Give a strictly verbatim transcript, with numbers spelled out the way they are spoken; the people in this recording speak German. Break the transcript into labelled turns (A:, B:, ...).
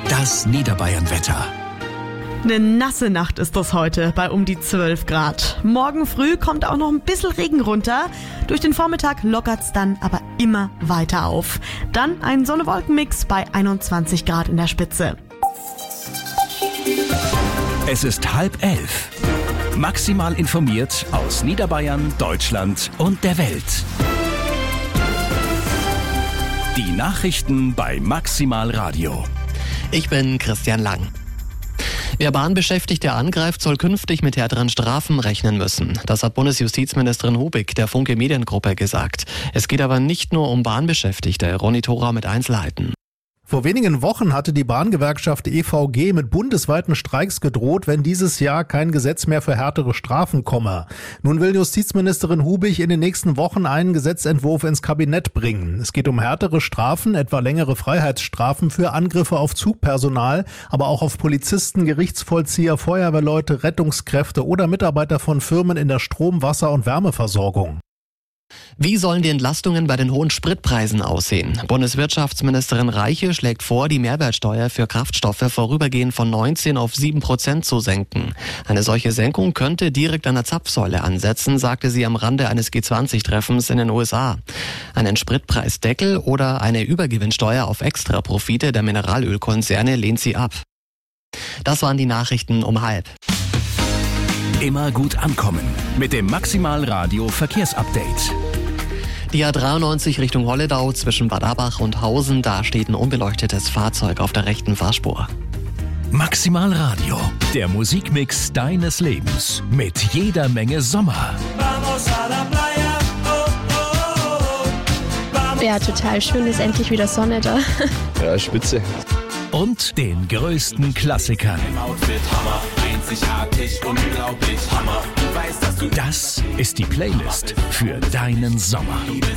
A: Das Niederbayern-Wetter.
B: Eine nasse Nacht ist das heute bei um die zwölf Grad. Morgen früh kommt auch noch ein bisschen Regen runter. Durch den Vormittag lockert's dann aber immer weiter auf. Dann ein Sonne-Wolken-Mix bei einundzwanzig Grad in der Spitze.
A: Es ist halb elf. Maximal informiert aus Niederbayern, Deutschland und der Welt. Die Nachrichten bei Maximal Radio.
C: Ich bin Christian Lang. Wer Bahnbeschäftigte angreift, soll künftig mit härteren Strafen rechnen müssen. Das hat Bundesjustizministerin Hubig der Funke Mediengruppe gesagt. Es geht aber nicht nur um Bahnbeschäftigte. Ronny Thora mit Einzelheiten.
D: Vor wenigen Wochen hatte die Bahngewerkschaft E V G mit bundesweiten Streiks gedroht, wenn dieses Jahr kein Gesetz mehr für härtere Strafen komme. Nun will Justizministerin Hubig in den nächsten Wochen einen Gesetzentwurf ins Kabinett bringen. Es geht um härtere Strafen, etwa längere Freiheitsstrafen für Angriffe auf Zugpersonal, aber auch auf Polizisten, Gerichtsvollzieher, Feuerwehrleute, Rettungskräfte oder Mitarbeiter von Firmen in der Strom-, Wasser- und Wärmeversorgung.
C: Wie sollen die Entlastungen bei den hohen Spritpreisen aussehen? Bundeswirtschaftsministerin Reiche schlägt vor, die Mehrwertsteuer für Kraftstoffe vorübergehend von neunzehn auf sieben Prozent zu senken. Eine solche Senkung könnte direkt an der Zapfsäule ansetzen, sagte sie am Rande eines G zwanzig Treffens in den U S A. Einen Spritpreisdeckel oder eine Übergewinnsteuer auf Extraprofite der Mineralölkonzerne lehnt sie ab. Das waren die Nachrichten um halb.
A: Immer gut ankommen mit dem Maximal Radio Verkehrsupdate.
C: Die A dreiundneunzig Richtung Holledau zwischen Bad Abbach und Hausen, da steht ein unbeleuchtetes Fahrzeug auf der rechten Fahrspur.
A: Maximal Radio, der Musikmix deines Lebens mit jeder Menge Sommer.
E: Ja, total schön, ist endlich wieder Sonne da.
F: Ja, spitze.
A: Und den größten Klassikern. Das ist die Playlist für deinen Sommer.